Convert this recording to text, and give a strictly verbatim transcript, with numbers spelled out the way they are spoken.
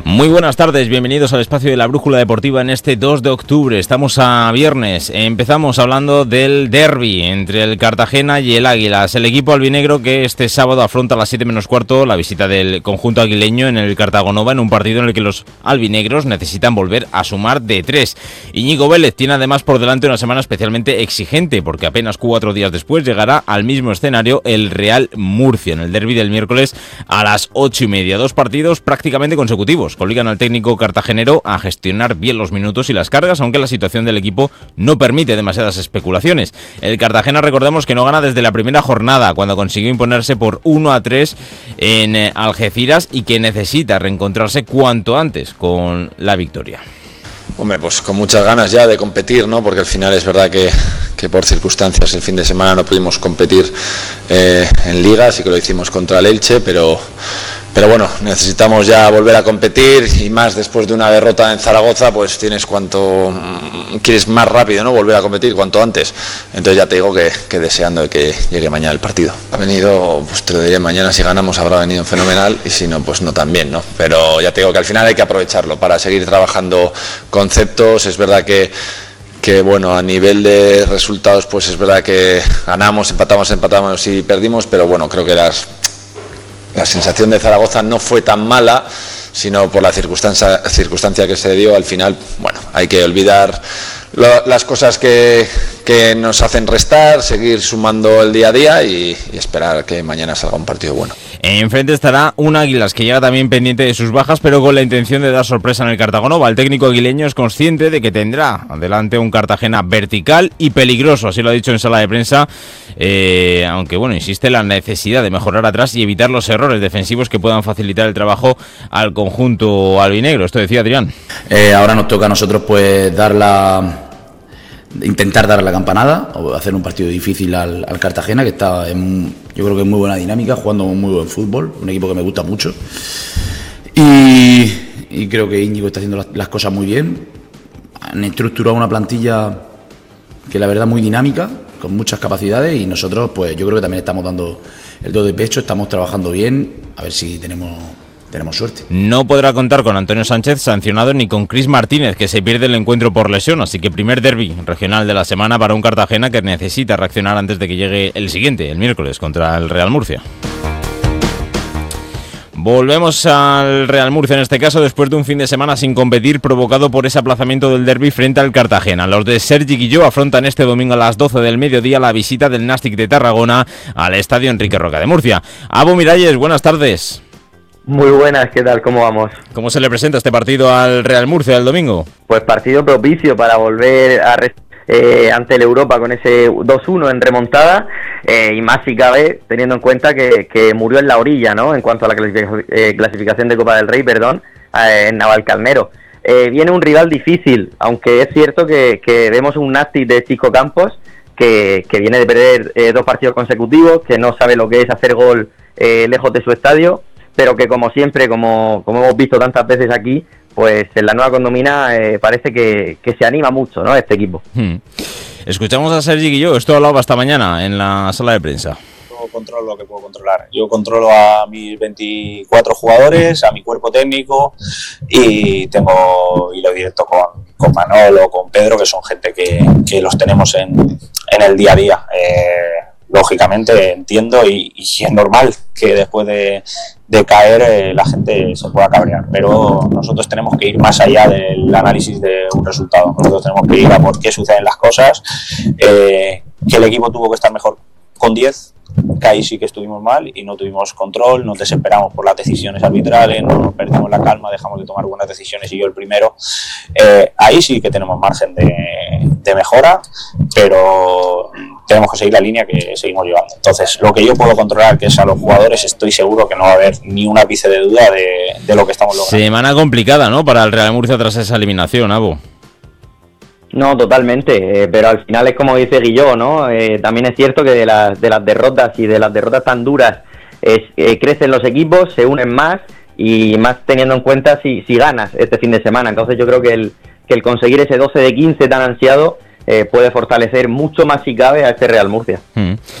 Muy buenas tardes, bienvenidos al espacio de la Brújula Deportiva en este dos de octubre. Estamos a viernes, empezamos hablando del derbi entre el Cartagena y el Águilas. El equipo albinegro que este sábado afronta a las siete menos cuarto la visita del conjunto aguileño en el Cartagonova, en un partido en el que los albinegros necesitan volver a sumar de tres. Íñigo Vélez tiene además por delante una semana especialmente exigente, porque apenas cuatro días después llegará al mismo escenario el Real Murcia en el derbi del miércoles a las ocho y media. Dos partidos prácticamente consecutivos obligan al técnico cartagenero a gestionar bien los minutos y las cargas, aunque la situación del equipo no permite demasiadas especulaciones. El Cartagena, recordemos que no gana desde la primera jornada, cuando consiguió imponerse por uno a tres en Algeciras, y que necesita reencontrarse cuanto antes con la victoria. Hombre, pues con muchas ganas ya de competir, ¿no? Porque al final es verdad que, que por circunstancias el fin de semana no pudimos competir eh, en Liga, así que lo hicimos contra el Elche, pero... Pero bueno, necesitamos ya volver a competir, y más después de una derrota en Zaragoza, pues tienes cuanto quieres más rápido, ¿no? Volver a competir cuanto antes. Entonces ya te digo que, que deseando que llegue mañana el partido. Ha venido, pues te lo diré, mañana si ganamos habrá venido fenomenal, y si no, pues no tan bien, ¿no? Pero ya te digo que al final hay que aprovecharlo para seguir trabajando conceptos. Es verdad que que bueno, a nivel de resultados, pues es verdad que ganamos, empatamos, empatamos y perdimos, pero bueno, creo que las La sensación de Zaragoza no fue tan mala, sino por la circunstancia, circunstancia que se dio. Al final, bueno, hay que olvidar lo, las cosas que, que nos hacen restar, seguir sumando el día a día y, y esperar que mañana salga un partido bueno. Enfrente estará un Águilas que llega también pendiente de sus bajas, pero con la intención de dar sorpresa en el Cartagonova. El técnico aguileño es consciente de que tendrá adelante un Cartagena vertical y peligroso, así lo ha dicho en sala de prensa, eh, aunque bueno, insiste en la necesidad de mejorar atrás y evitar los errores defensivos que puedan facilitar el trabajo al conjunto albinegro. Esto decía Adrián. Eh, ahora nos toca a nosotros pues dar la... intentar dar la campanada o hacer un partido difícil al, al Cartagena, que está en, yo creo que en muy buena dinámica, jugando muy buen fútbol, un equipo que me gusta mucho, y, y creo que Íñigo está haciendo las, las cosas muy bien. Han estructurado una plantilla que la verdad muy dinámica, con muchas capacidades, y nosotros pues yo creo que también estamos dando el do de pecho, estamos trabajando bien, a ver si tenemos Tenemos suerte. No podrá contar con Antonio Sánchez sancionado ni con Cris Martínez, que se pierde el encuentro por lesión, así que primer derbi regional de la semana para un Cartagena que necesita reaccionar antes de que llegue el siguiente, el miércoles, contra el Real Murcia. Volvemos al Real Murcia, en este caso después de un fin de semana sin competir provocado por ese aplazamiento del derbi frente al Cartagena. Los de Sergi Guilló afrontan este domingo a las doce del mediodía la visita del Nàstic de Tarragona al estadio Enrique Roca de Murcia. Abu Miralles, buenas tardes. Muy buenas, ¿qué tal? ¿Cómo vamos? ¿Cómo se le presenta este partido al Real Murcia el domingo? Pues partido propicio para volver a eh, ante el Europa con ese dos uno en remontada, eh, y más si cabe, teniendo en cuenta que, que murió en la orilla, ¿no? En cuanto a la clasific- eh, clasificación de Copa del Rey, perdón, eh, en Navalcarnero. Eh, viene un rival difícil, aunque es cierto que, que vemos un Nàstic de Chico Campos que, que viene de perder eh, dos partidos consecutivos, que no sabe lo que es hacer gol eh, lejos de su estadio, pero que como siempre, como, como hemos visto tantas veces aquí, pues en la nueva condomina eh, parece que, que se anima mucho, ¿no?, este equipo. Hmm. Escuchamos a Sergi Guilló, esto hablaba hasta mañana en la sala de prensa. Yo controlo lo que puedo controlar. Yo controlo a mis veinticuatro jugadores, a mi cuerpo técnico, y tengo hilo directo con, con Manolo, con Pedro, que son gente que, que los tenemos en, en el día a día. Eh, lógicamente entiendo y, y es normal que después de, de caer eh, la gente se pueda cabrear, pero nosotros tenemos que ir más allá del análisis de un resultado. Nosotros tenemos que ir a por qué suceden las cosas, eh, que el equipo tuvo que estar mejor con diez, que ahí sí que estuvimos mal y no tuvimos control, nos desesperamos por las decisiones arbitrales, no perdimos la calma, dejamos de tomar buenas decisiones y yo el primero. Eh, ahí sí que tenemos margen de, de mejora, pero tenemos que seguir la línea que seguimos llevando. Entonces, lo que yo puedo controlar, que es a los jugadores, estoy seguro que no va a haber ni un ápice de duda de, de lo que estamos logrando. Semana complicada, ¿no?, para el Real Murcia tras esa eliminación, Abu. No, totalmente, eh, pero al final es como dice Guilló, ¿no? Eh, también es cierto que de las, de las derrotas y de las derrotas tan duras es, eh, crecen los equipos, se unen más, y más teniendo en cuenta si, si ganas este fin de semana. Entonces yo creo que el, que el conseguir ese doce de quince tan ansiado eh, puede fortalecer mucho más si cabe a este Real Murcia. Hmm.